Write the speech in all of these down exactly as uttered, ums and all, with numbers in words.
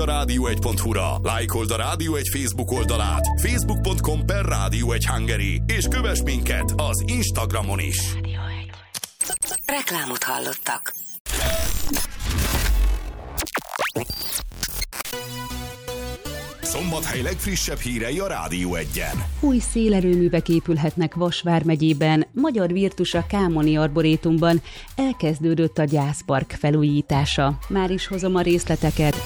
a rádió egy pont hu-ra, lájkold a Rádió egy Facebook oldalát, facebook pont com per rádió egy Hungary, és kövess minket az Instagramon is. Reklámot hallottak. Szombathely legfrissebb hírei a Rádió egyen. Új szélerőművek épülhetnek Vas vármegyében, Magyar Virtusa Kámoni Arborétumban. Elkezdődött a gyászpark felújítása. Már is hozom a részleteket.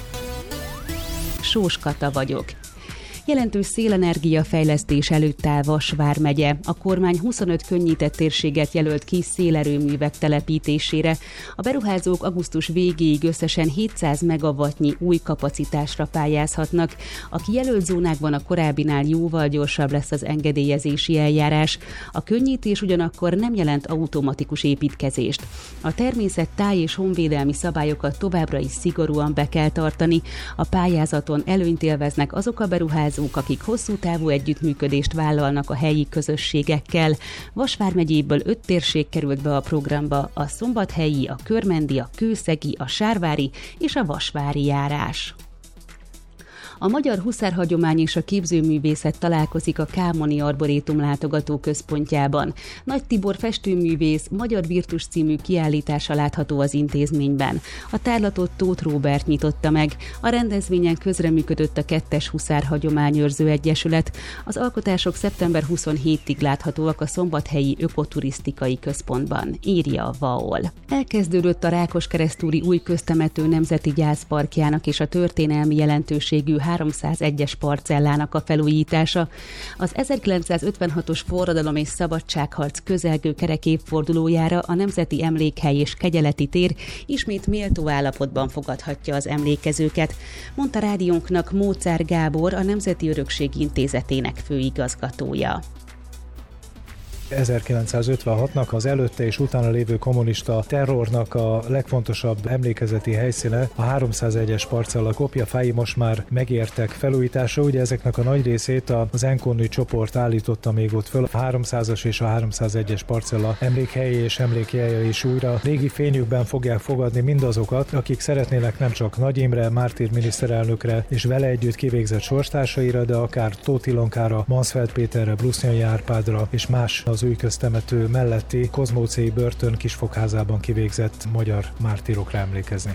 Sós Kata vagyok. Jelentős szélenergia fejlesztés előtt áll Vas vármegye. A kormány huszonöt könnyített térséget jelölt ki szélerőművek telepítésére. A beruházók augusztus végéig összesen hétszáz megawattnyi új kapacitásra pályázhatnak. A kijelölt zónákban a korábbinál jóval gyorsabb lesz az engedélyezési eljárás. A könnyítés ugyanakkor nem jelent automatikus építkezést. A természet, táj és honvédelmi szabályokat továbbra is szigorúan be kell tartani. A pályázaton előnyt élveznek azok a beruházók, akik hosszú távú együttműködést vállalnak a helyi közösségekkel. Vas vármegyéből öt térség került be a programba: a szombathelyi, a körmendi, a kőszegi, a sárvári és a vasvári járás. A Magyar Huszárhagyomány és a Képzőművészet találkozik a Kámoni Arborétum látogatóközpontjában. Nagy Tibor festőművész Magyar Virtus című kiállítása látható az intézményben. A tárlatot Tóth Róbert nyitotta meg. A rendezvényen közreműködött a Kettes Huszárhagyományőrző Egyesület. Az alkotások szeptember huszonhetedikéig láthatóak a Szombathelyi Ökoturisztikai Központban, írja a vé á o el. Elkezdődött a Rákoskeresztúri új köztemető nemzeti gyászparkjának és a történelmi jelentőségű háromszázegyes parcellának a felújítása. Az ezerkilencszázötvenhatos forradalom és szabadságharc közelgő kerek évfordulójára a Nemzeti Emlékhely és Kegyeleti tér ismét méltó állapotban fogadhatja az emlékezőket, mondta rádiónknak Móczár Gábor, a Nemzeti Örökség Intézetének főigazgatója. ezerkilencszázötvenhatnak az előtte és utána lévő kommunista terrornak a legfontosabb emlékezeti helyszíne, a háromszázegyes parcella kopjafái most már megértek felújításra. Ugye ezeknek a nagy részét az Enkonnű csoport állította még ott föl. A háromszázas és a háromszázegyes parcella emlékhelyi és emlékjelje is újra régi fényükben fogják fogadni mindazokat, akik szeretnének nem csak Nagy Imre, mártír miniszterelnökre és vele együtt kivégzett sorstársaira, de akár Tóth Ilonkára, Mansfeld Péterre, Brusniai Árpádra és más az új köztemető melletti Kozmócéi börtön kisfogházában kivégzett magyar mártírokra emlékezni.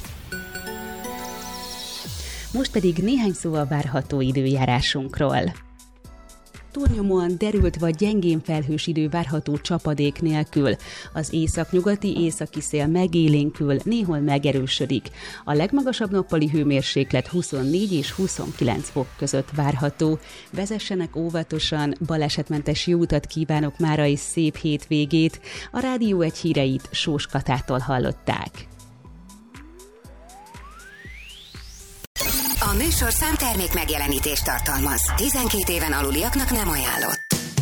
Most pedig néhány szó a várható időjárásunkról. Túlnyomóan derült vagy gyengén felhős idő várható csapadék nélkül. Az északnyugati északi szél megélénkül, néhol megerősödik. A legmagasabb nappali hőmérséklet huszonnégy és huszonkilenc fok között várható. Vezessenek óvatosan, balesetmentes jó utat kívánok mára és szép hétvégét. A Rádió egy híreit Sós Katától hallották. A műsorszám termék megjelenítést tartalmaz. tizenkét éven aluliaknak nem ajánlott.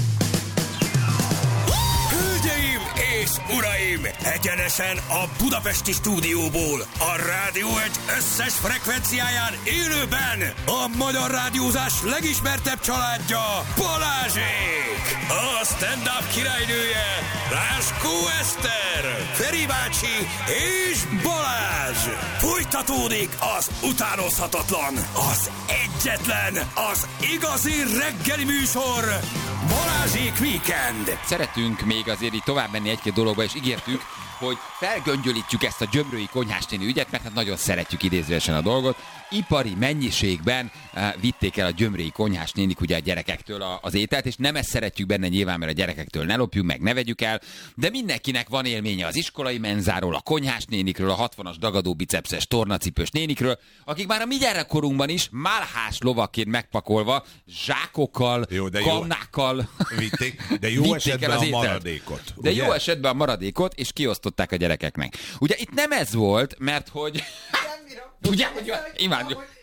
Hölgyeim és uraim! Egyenesen a budapesti stúdióból, a Rádió egy összes frekvenciáján élőben a magyar rádiózás legismertebb családja, Balázsék! A stand-up királynője, Ráskó Eszter, Feri bácsi és Balázs! Folytatódik az utánozhatatlan, az egyetlen, az igazi reggeli műsor, Balázsék Weekend! Szeretünk még azért így tovább menni egy-két dologba, és ígértük, hogy felgöngyölítjük ezt a gyömrői konyhásténi ügyet, mert hát nagyon szeretjük idézőesen a dolgot. Ipari mennyiségben uh, vitték el a gyömrői konyhásnénik ugye a gyerekektől a, az ételt, és nem ezt szeretjük benne nyilván, mert a gyerekektől ne lopjuk meg, ne vegyük el, de mindenkinek van élménye az iskolai menzáról, a konyhásnénikről, a hatvanas dagadó bicepszes tornacipős nénikről, akik már a mi gyerekkorunkban is málhás lovakként megpakolva, zsákokkal, jó, kannákkal vitték, de jó esetben a maradékot. De ugye? jó esetben a maradékot, és kiosztották a gyerekeknek. Ugye itt nem ez volt, mert hogy... Ugye, hogy imádjuk.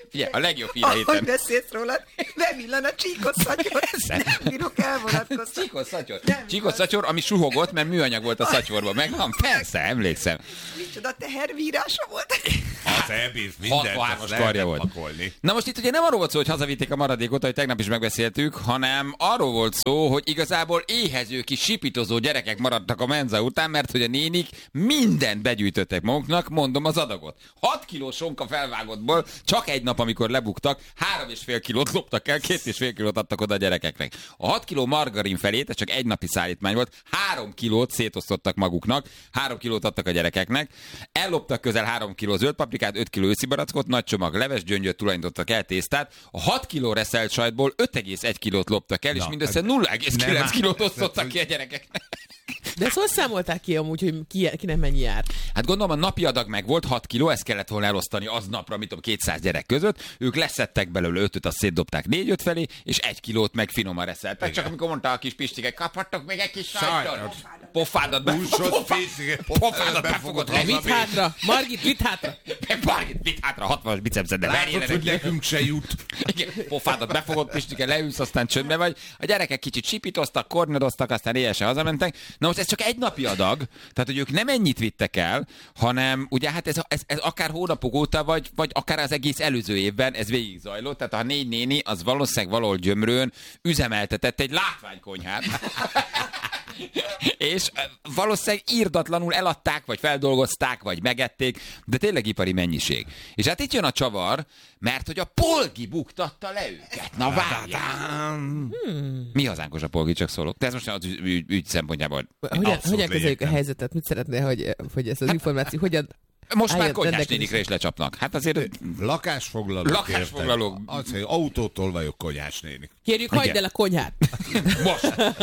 Figyelj, a legjobb hír a héten. Ahogy beszélsz rólad, bevillan a csíkos szatyor. Nem bírok elvonatkozni. Csíkos szatyor. Csíkos szatyor, ami suhogott, mert műanyag volt a szatyorban. Megvan? Persze, emlékszem. Micsoda tehervírása volt. Az elbíz mindent, hatvanhármas karja volt. Pakolni. Na most itt ugye nem arról volt szó, hogy hazavitték a maradékot, ahogy tegnap is megbeszéltük, hanem arról volt szó, hogy igazából éhező kis sipitozó gyerekek maradtak a menza után, mert hogy a nénik mindent begyűjtöttek maguknak, mondom az adagot. hat kiló sonka felvágottból csak egy nap, amikor lebuktak, három és fél kilót loptak el, két és fél kilót adtak oda a gyerekeknek. A hat kiló margarin felét, ez csak egy napi szállítmány volt, három kilót szétosztottak maguknak, három kilót adtak a gyerekeknek, elloptak közel három kiló zöld paprikát, öt kiló őszi barackot, nagy csomag leves gyöngyöt tulajdonítottak el, tésztát, a hat kiló reszelt sajtból öt egész egy kilót loptak el, és Na, mindössze nulla egész kilenc kilót osztottak ki a gyerekeknek. De ezt hogy számolták ki amúgy, hogy ki, kinek mennyi jár? Hát gondolom a napi adag meg volt, hat kiló, ezt kellett volna elosztani aznapra, mit tudom, kétszáz gyerek között. Ők leszettek belőle ötöt, azt szétdobták négy-öt felé, és egy kilót meg finoman reszeltek. Csak amikor mondta a kis Pistik, kaphattok még egy kis sajtot. Pofádat be, pofádat befogott. Vitt hátra, Margit, vitt hátra. Margit, vitt hátra, hatvanas bicepszed, de látod, hogy nekünk se jut. Igen, pofádat befogott, Pistike, leülsz, aztán csöndbe vagy. A gyerekek kicsit sipítoztak, kornodoztak, aztán éjjel hazamentek. Na most ez csak egy napi adag, tehát hogy ők nem ennyit vittek el, hanem ugye hát ez, ez, ez akár hónapok óta, vagy, vagy akár az egész előző évben ez végig zajlott, tehát a négy néni az valószínűleg valahol Gyömrőn üzemeltetett egy látványkonyhát. És valószínűleg írdatlanul eladták, vagy feldolgozták, vagy megették, de tényleg ipari mennyiség. És hát itt jön a csavar, mert hogy a Polgi buktatta le őket. Na várjál! Hmm. Mi hazánkos a Polgi, csak szólok. De ez most az ügy, ügy, ügy szempontjából. Hogyan, hogyan kezeljük a helyzetet? Mit szeretnél, hogy, hogy ez az hát, információ hogyan... Most már konyhás nénikre is lecsapnak. Hát azért... Lakásfoglalók. Lakásfoglalók. Az, hogy autótól vagyok konyhás nénik. Kérjük, hagyd el a konyhát. Most.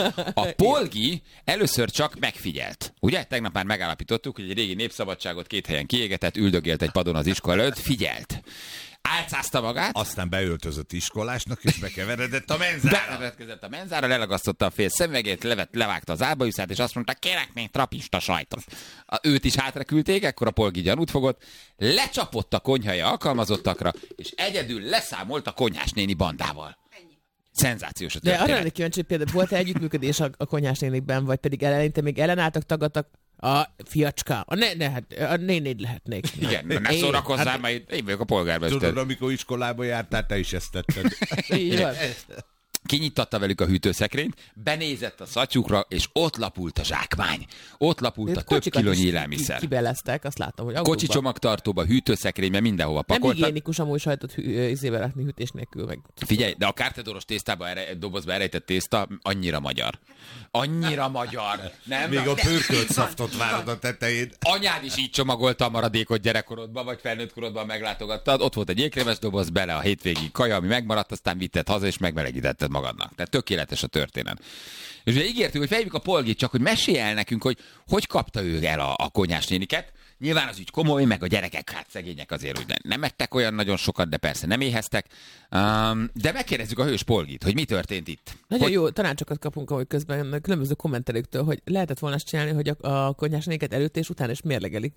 A Polgi először csak megfigyelt. Ugye? Tegnap már megállapítottuk, hogy egy régi népszabadságot két helyen kiégetett, üldögélt egy padon az iskola előtt, figyelt. Álcázta magát. Aztán beöltözött iskolásnak, és bekeveredett a menzára. Bekeveredett a menzára, lelagasztotta a fél szemüvegét, levet, levágta az álbajuszát, és azt mondta, kérek még trapista sajtot. A, őt is hátraküldték, ekkor a Polgi gyanút fogott, lecsapott a konyhai alkalmazottakra, és egyedül leszámolt a konyhás néni bandával. Szenzációs a történet. De arra lennék kíváncsi, hogy például volt-e együttműködés a, a konyhás nénikben, vagy pedig eleinte még ellenálltak, tagadtak? A fiacska, a, ne, ne, hát, a nénéd lehetnék. Igen, ne szórakozzál, hát, majd én vagyok a polgármester. Tudod, amikor iskolába jártál, te is ezt tetted. Így van. Kinyitatta velük a hűtőszekrényt, benézett a szatyukra, és ott lapult a zsákmány. Ott lapult a több kilónyi élelmiszer. Kibeleztek, azt látom, hogy kocsi csomagtartóba, hűtőszekrénybe, mindenhova pakoltak. Nem higiénikus amúgy sajtot hű, izével rakni hűtés nélkül meg. Figyelj, de a kártedoros tésztába, erre, dobozba erejtett tészta annyira magyar. Annyira magyar. Nem? Még a pörkölt szaftot várod a tetején. Anyád is így csomagolta a maradékot gyerekkorodban, vagy felnőtt korodban meglátogattad. Ott volt egy jégkrémes doboz, bele a hétvégi kaja, ami megmaradt, aztán vitted haza, és megmelegítetted magadnak. Tehát tökéletes a történet. És ugye ígértük, hogy felhívjuk a Polgit, csak hogy mesélj el nekünk, hogy hogy kapta ő el a, a konyhás néniket. Nyilván az ügy komoly, meg a gyerekek, hát szegények azért úgy nem ettek olyan nagyon sokat, de persze nem éheztek. Um, de megkérdezzük a hős Polgit, hogy mi történt itt. Nagyon hogy... jó tanácsokat kapunk, ahogy közben különböző kommentelőktől, hogy lehetett volna azt csinálni, hogy a, a konyhás néniket előtt és utána is mérlegelik.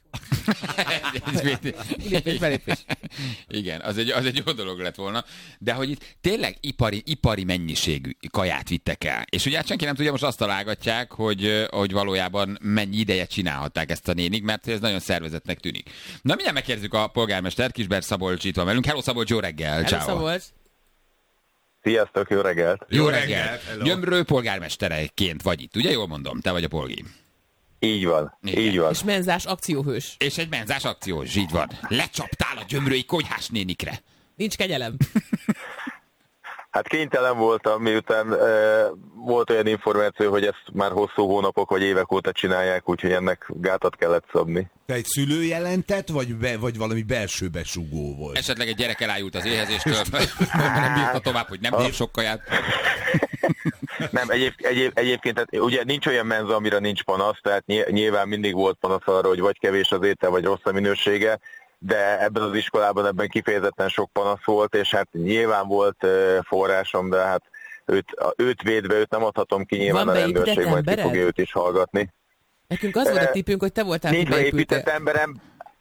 Lépés, belépés. Igen, az egy, az egy jó dolog lett volna. De hogy itt tényleg ipari, ipari mennyiségű kaját vittek el. És ugye senki nem tudja, most azt találgatják, hogy, hogy valójában mennyi ideje csinálhatták ezt a nénik, mert ez nagyon szervezetnek tűnik. Na, mindjárt megkérdezzük a polgármestert, Kisberg Szabolcs itt van velünk. Hello Szabolcs, jó reggel! Hello Szabolcs! Sziasztok, jó reggelt! Jó, jó reggelt! reggelt. Gyömrő polgármestereként vagy itt, ugye? Jól mondom, te vagy a Polgi. Így van, igen. Így van. És menzás akcióhős. És egy menzás akcióhős, így van. Lecsaptál a gyömrői konyhás nénikre. Nincs kegyelem. Hát kénytelen voltam, miután e, volt olyan információ, hogy ezt már hosszú hónapok vagy évek óta csinálják, úgyhogy ennek gátat kellett szabni. Te egy szülő jelentett, vagy, be, vagy valami belső besugó volt? Esetleg egy gyerek elájult az éhezéstől, nem bírta tovább, hogy nem bír sok kaját. Nem, egyéb, egyéb, egyébként tehát, ugye nincs olyan menza, amire nincs panasz, tehát nyilván mindig volt panasz arra, hogy vagy kevés az étel, vagy rossz a minősége, de ebben az iskolában ebben kifejezetten sok panasz volt, és hát nyilván volt uh, forrásom, de hát őt, őt védve, őt nem adhatom ki, nyilván van a rendőrség majd ki fogja őt is hallgatni. Nekünk az volt a tippünk, hogy te voltál nincs beépített emberem.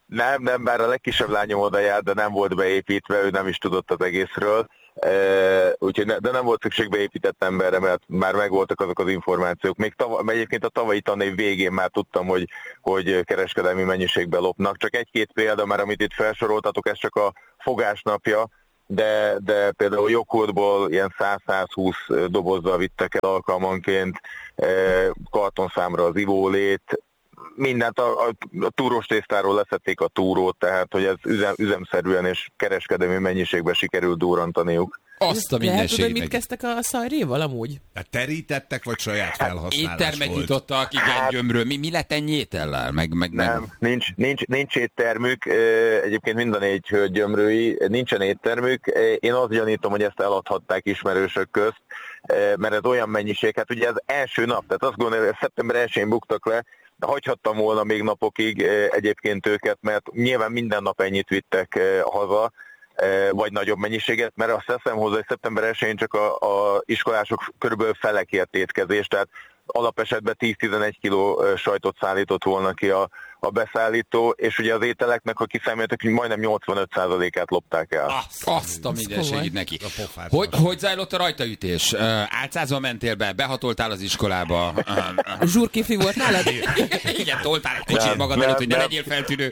Nem, nem, bár a legkisebb lányom oda járt, de nem volt beépítve, ő nem is tudott az egészről. Uh, úgyhogy ne, de nem volt szükség beépített emberre, mert már megvoltak azok az információk. Még tava, egyébként a tavalyi tanév végén már tudtam, hogy, hogy kereskedelmi mennyiségben lopnak. Csak egy-két példa, mert amit itt felsoroltatok, ez csak a fogásnapja, de, de például joghurtból ilyen száz-százhúsz dobozzal vittek el alkalmanként, uh, kartonszámra az ivólét, mindent a, a, a túrós tésztáról leszették a túrót, tehát hogy ez üzem, üzemszerűen és kereskedelmi mennyiségben sikerült durrantaniuk. Azt a mindenségnek. Tudod, mit kezdtek a szajréval amúgy? Tehát terítettek, vagy saját felhasználás éttermek volt? nyitottak, igen, hát, gyömről. Mi, mi lett ennyi étellel? Meg, meg, nem, meg... Nincs, nincs, nincs éttermük, egyébként mind a négy hölgy gyömrői, nincsen éttermük. Én azt gyanítom, hogy ezt eladhatták ismerősök közt, mert ez olyan mennyiség, hát ugye az első nap, tehát azt gondolom, hogy szeptember elsején buktak le, hagyhattam volna még napokig egyébként őket, mert nyilván minden nap ennyit vittek haza, vagy nagyobb mennyiséget, mert azt teszem hozzá, hogy szeptember elsején csak a, a iskolások körülbelül felekért étkezés, tehát alapesetben tíz-tizenegy kiló sajtot szállított volna ki a, a beszállító, és ugye az ételeknek, ha kiszámoltak, hogy majdnem nyolcvanöt százalékát lopták el. Azt, azt a mindenségét neki. Hogy, hogy zajlott a rajtaütés? Uh, álcázva mentél be, behatoltál az iskolába. Uh, uh. Zsúrkifli volt nálad? Igen, toltál egy kocsit magad előtt, hogy ne legyél feltűnő.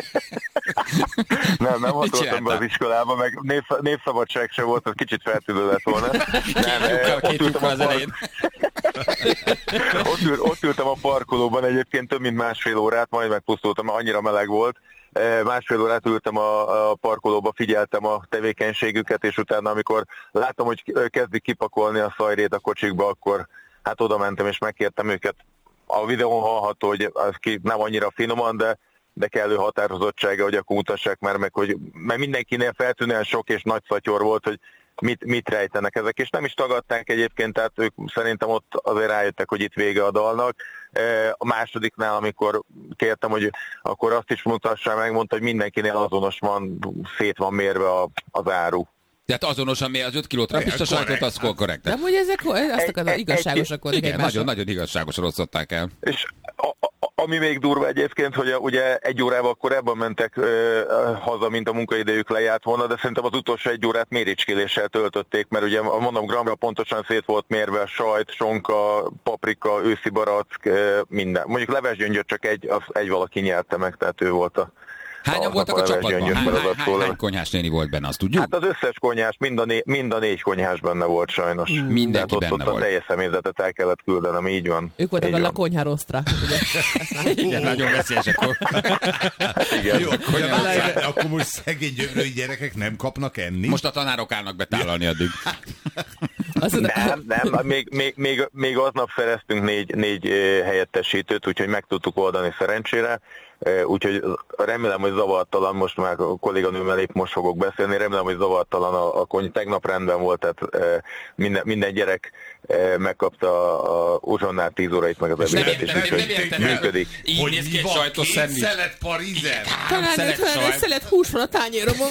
Nem, nem hatoltam be az iskolába, meg név, névszabadság se volt, az kicsit feltűnő lett volna. Nem, két lyukkal az elején. Ott, ül, ott ültem a parkolóban egyébként több mint másfél órát, majd megpusztultam, annyira meleg volt. Másfél órát ültem a, a parkolóba, figyeltem a tevékenységüket, és utána, amikor láttam, hogy kezdik kipakolni a szajrét a kocsikba, akkor hát oda mentem és megkértem őket. A videón hallható, hogy az ki nem annyira finoman, de, de kellő határozottsága, hogy akkor mutassák már meg, hogy mert mindenkinél feltűnően sok és nagy szatyor volt, hogy Mit, mit rejtenek ezek, és nem is tagadták egyébként, tehát ők szerintem ott azért rájöttek, hogy itt vége a dalnak. A másodiknál, amikor kértem, hogy akkor azt is mutassák meg, mondta, hogy mindenkinél azonos van, szét van mérve a, az áru. Tehát azonosan mi az öt kiló trapista sajtot, az korrekt. De hogy ezek azt akarod, igazságosak voltak egymásra. Igen, nagyon-nagyon igazságosan osztották el. És a, a, ami még durva egyébként, hogy a, ugye egy órával korábban mentek ö, haza, mint a munkaidejük lejárt volna, de szerintem az utolsó egy órát méricskéléssel töltötték, mert ugye mondom, gramra pontosan szét volt mérve a sajt, sonka, paprika, őszi barack, minden. Mondjuk levesgyöngyöt csak egy, az egy valaki nyelte meg, tehát ő volt a... Hányan voltak a, a csapatban? Hány, hány, hány, hány konyhás néni volt benne, azt tudjuk? Hát az összes konyhás, mind a, né, mind a négy konyhás benne volt sajnos. Mm. Mindenki ott, benne ott volt. A teljes személyzetet el kellett küldenem, így van. Ők voltak a konyhárostra. Igen, nagyon veszélyes akkor. Igen. Jó, akkor, akkor most szegény gyömrői gyerekek nem kapnak enni? Most a tanárok állnak be tálalni addig. Nem, nem, még, még, még, még aznap szereztünk négy, négy helyettesítőt, úgyhogy meg tudtuk oldani szerencsére. Úgyhogy remélem, hogy zavartalan, most már a kolléganőmmel épp most fogok beszélni, remélem, hogy zavartalan a, a kony, tegnap rendben volt, tehát minden, minden gyerek megkapta a uzsonnál tíz órait, meg az ebédet, és úgyhogy működik. Így néz ki egy sajtos szendvics. Két szelet parizer? Talán egy szelet hús van a tányéromon.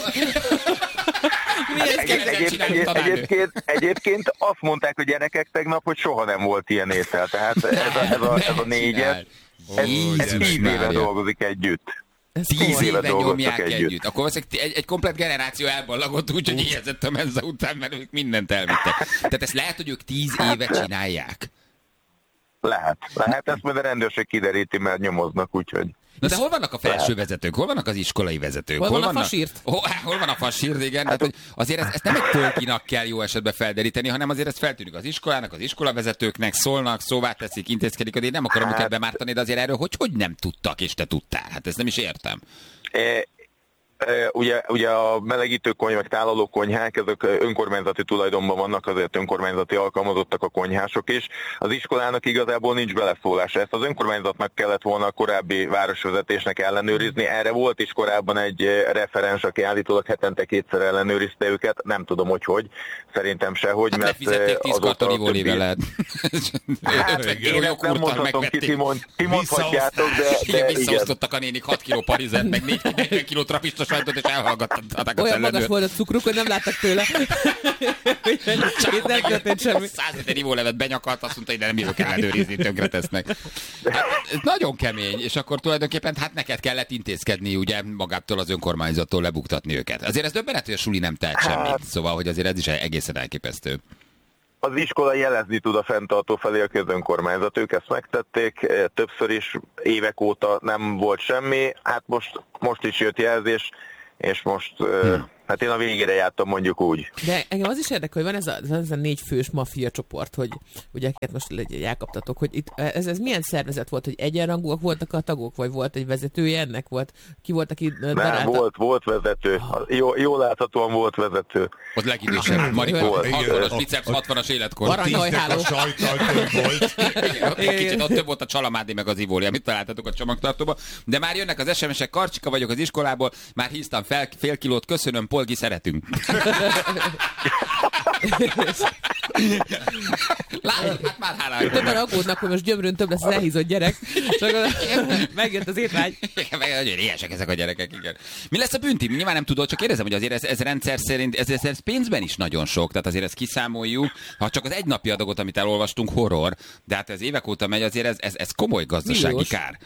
Egyébként, egyébként azt mondták a gyerekek tegnap, hogy soha nem volt ilyen étel, tehát ez a, ez a, ez a négyes, ez, ez tíz éve dolgozik együtt. Tíz éve nyomják együtt. együtt. Akkor egy, egy, egy komplet generáció elballagott, úgyhogy éhezett a menza után, mert ők mindent elvittek. Tehát ezt lehet, hogy ők tíz éve csinálják? Lehet. Lehet, ezt majd a rendőrség kideríti, mert nyomoznak, úgyhogy... Na de hol vannak a felső vezetők? Hol vannak az iskolai vezetők? Hol, hol van vannak... a fasírt? Hol, hol van a fasírt, igen. Hát, hogy azért ezt, ezt nem egy polkinak kell jó esetben felderíteni, hanem azért ezt feltűnik az iskolának, az iskolavezetőknek, szólnak, szóvá teszik, intézkedik, de én nem akarom hát... őket bemártani, de azért erről hogy, hogy nem tudtak, és te tudtál? Hát ezt nem is értem. E... Ugye, ugye a melegítő konyhák, meg tálaló konyhák, ezek önkormányzati tulajdonban vannak, azért önkormányzati alkalmazottak a konyhások is. Az iskolának igazából nincs beleszólása. Ezt az önkormányzatnak kellett volna a korábbi városvezetésnek ellenőrizni. Erre volt is korábban egy referens, aki állítólag hetente kétszer ellenőrizte őket. Nem tudom, hogy hogy. Szerintem sehogy. Hát mert lefizették tíz kartonivólével lehet. Hát, én ezt nem mondhatom ki, Timon, ti mondhatjátok, de, de igen. Visszaosztottak a nénik hat kiló parizert, meg négy kiló trapista a sajtot, és elhallgattatták a Olyan ellenőr. magas volt a cukruk, hogy nem láttak tőle. Itt nem történt semmi. száz liter ivólevet benyakart, azt mondta, hogy de nem jövök ellenőrizni, tönkre tesznek. Hát, ez nagyon kemény, és akkor tulajdonképpen hát neked kellett intézkedni, ugye magától az önkormányzattól lebuktatni őket. Azért ez döbbenet, hogy a suli nem tehet semmit, szóval, hogy azért ez is egészen elképesztő. Az iskola jelezni tud a fenntartó felé, a közönkormányzat, ők ezt megtették, többször is, évek óta nem volt semmi, hát most, most is jött jelzés, és most, hmm. hát én a végére jártam, mondjuk úgy. De engem az is érdekel, hogy van ez a, ez a négy fős maffia csoport, hogy ugye most elkaptatok, hogy itt, ez, ez milyen szervezet volt, hogy egyenrangúak voltak a tagok, vagy volt egy vezetője ennek? Volt, ki volt, aki darálta? Nem, volt, volt vezető. Jó, jól láthatóan volt vezető. Ott legidősebb, Marika, hatvanas biceps, hatvanas életkor. Aranyhajháló. Kicsit ott több volt a csalamádi meg az ivóli, amit találtatok a csomagtartóba. De már jönnek az es em esek, Karcsika vagyok az iskolából, már híztam fel fél kilót, köszönöm, Polgi, szeretünk. Látod, hát már háláljuk. Többen aggódnak, hogy most Gyömrőn több lesz az elhízott gyerek, csak megjött az étvágy. Nagyon ilyesek ezek a gyerekek, igen. Mi lesz a bünti? Nyilván nem tudod, csak kérdezem, hogy azért ez, ez rendszer szerint, ez, ez, ez pénzben is nagyon sok, tehát azért ezt kiszámoljuk. Ha csak az egy napi adagot, amit elolvastunk, horror, de hát ez évek óta megy, azért ez, ez, ez komoly gazdasági Milliós. kár.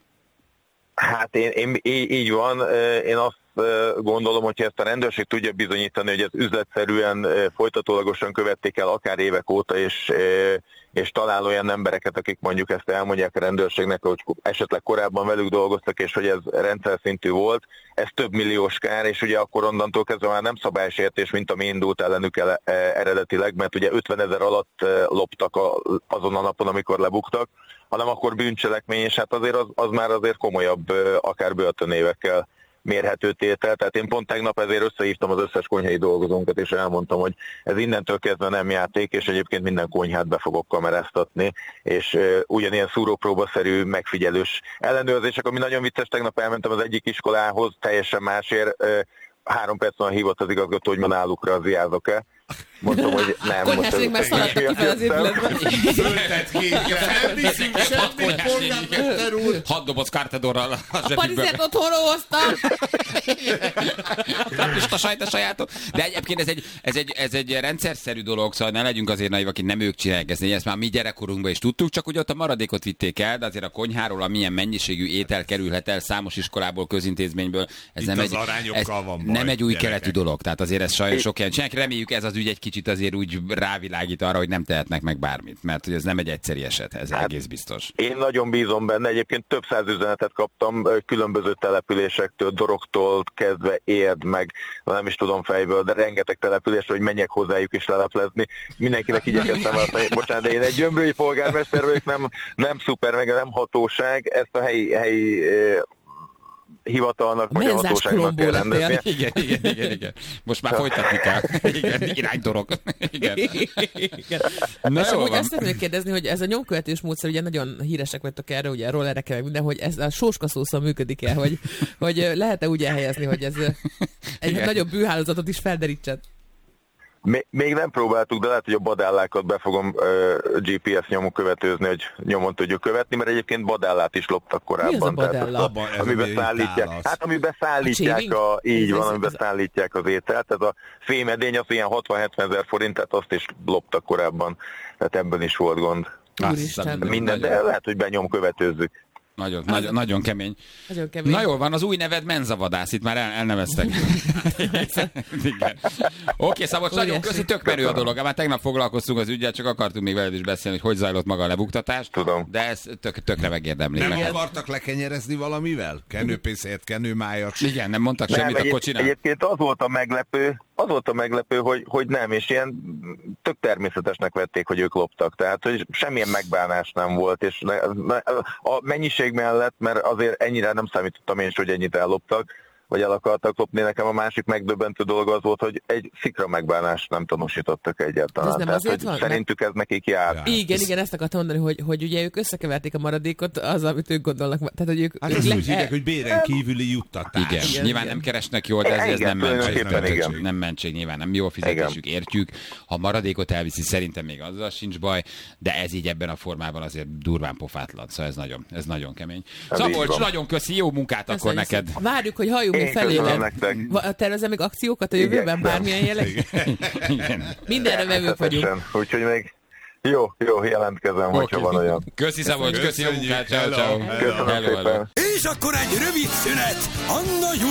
Hát én, én, így van, én azt gondolom, hogy ezt a rendőrség tudja bizonyítani, hogy ez üzletszerűen folytatólagosan követték el akár évek óta, és, és talál olyan embereket, akik mondjuk ezt elmondják a rendőrségnek, hogy esetleg korábban velük dolgoztak, és hogy ez rendszer szintű volt. Ez több milliós kár, és ugye akkor onnantól kezdve már nem szabálysértés, mint ami indult ellenük el, eredetileg, mert ugye ötvenezer alatt loptak a, azon a napon, amikor lebuktak, hanem akkor bűncselekmény, és hát azért az, az már azért komolyabb, akár börtönévekkel mérhető tétel. Tehát én pont tegnap ezért összehívtam az összes konyhai dolgozónkat, és elmondtam, hogy ez innentől kezdve nem játék, és egyébként minden konyhát be fogok kameráztatni, és uh, ugyanilyen szúrópróbaszerű megfigyelős ellenőrzések, ami nagyon vicces, tegnap elmentem az egyik iskolához, teljesen másért, uh, három perc van hívott az igazgató, hogy ma náluk razziázok-e. Mondtam, hogy nem. Konyháség már szaladtak ki fel az épületben. Zöldet kékre, nem viszünk semmit, polgármester úr. Hat doboz kártedorral a zsebükből. A parizert otthonról hoztam. Kapista sajt a sajátok. De egyébként ez egy, ez, egy, ez egy rendszerszerű dolog, szóval ne legyünk azért naivak, akik nem ők csinálják ezt. Ezt már mi gyerekkorunkban is tudtuk, csak hogy ott a maradékot vitték el, de azért a konyháról, amilyen mennyiségű étel kerülhet el számos iskolából, közintézményből. Ez nem egy, ez nem egy új keletű dolog. Tehát azért ez sajnos sok ilyen csinálják. Reméljük ez az ügy egy kicsit azért úgy rávilágít arra, hogy nem tehetnek meg bármit, mert hogy ez nem egy egyszeri eset, ez hát egész biztos. Én nagyon bízom benne, egyébként több száz üzenetet kaptam különböző településektől, Doroktól kezdve Érd, meg nem is tudom fejből, de rengeteg településre, hogy menjek hozzájuk is leleplezni. Mindenkinek igyekeztem azt, bocsánat, de én egy gyömrői polgármester vagyok, nem, nem szuper, meg nem hatóság, ezt a helyi, helyi hivatalnak, vagy a hatóságnak kell rendezni. Igen, igen, igen, igen. Most már folytatni kell. Igen, iránydorog. Igen. Igen. Na, és amúgy azt szeretném kérdezni, hogy ez a nyomkövetős módszer, ugye nagyon híresek vagytok erre, ugye rollerekkel meg minden, hogy ez a sóskaszószal működik-e, hogy, hogy lehet-e úgy elhelyezni, hogy ez egy igen. nagyobb bűhálózatot is felderítsen? Még nem próbáltuk, de lehet, hogy a badállákat be fogom uh, gé pé es nyomon követőzni, hogy nyomon tudjuk követni, mert egyébként badállát is loptak korábban. Mi az a badálla? Tehát, amiben szállítják, hát amiben szállítják, a, a, így ez van, amiben ez szállítják az ételt. Ez a fémedény az ilyen hatvan-hetven ezer forint, tehát azt is loptak korábban, tehát ebben is volt gond. Úristen. Minden, de lehet, hogy benyom követőzzük. Nagyon, nagyon, nagyon kemény. Nagyon kemény. Na jól van, az új neved Menzavadász, itt már el, elneveztek. Oké, Szabolcs, nagyon köszi, tök merő a dolog. Már tegnap foglalkoztunk az ügyel, csak akartunk még veled is beszélni, hogy hogy zajlott maga a lebuktatás. Tudom. De ez tök, tökre megérdemli. Nem meg. akartak lekenyerezni valamivel? Kenőpészért, kenőmájat? Igen, nem mondtak nem, semmit egyéb, a kocsinál? Egyébként az volt a meglepő, az volt a meglepő, hogy, hogy nem, és ilyen tök természetesnek vették, hogy ők loptak. Tehát, hogy semmilyen megbánás nem volt, és ne, ne, a mennyiség mellett, mert azért ennyire nem számítottam én is, hogy ennyit elloptak, vagy el akartak lopni. Nekem a másik megdöbbentő dolog az volt, hogy egy szikra megbánást nem tanúsítottak egyáltalán. Ez Tehát, hogy van, szerintük ez nekik jár. Ja. Igen, igen, ezt akartam mondani, hogy, hogy ugye ők összekeverték a maradékot az, amit ők gondolnak. Tehát, hogy ők, hát ők ez le... úgy hívják, hogy béren kívüli juttatás. Igen, igen, nyilván igen. Nem keresnek jól, de ez, ez nem mentség, nem, nem mentség, nyilván nem jó fizetésük, értjük. Ha maradékot elviszi, szerintem még azzal sincs baj, de ez így ebben a formában azért durván pofátlan, szóval ez nagyon, ez nagyon kemény. Szabolcs, nagyon köszi, jó munkát akkor neked. Várjuk, hogy halljunk hogy feléred. Tervezem még akciókat a jövőben? Igen, bármilyen jellegű? Mindenre vevők vagyunk. Úgyhogy még jó, jó, jelentkezem, okay. hogyha van olyan. Köszi Szabolcs, köszi a munkát, ciao, ciao. Köszönöm szépen. És akkor egy rövid szünet. Anna Juli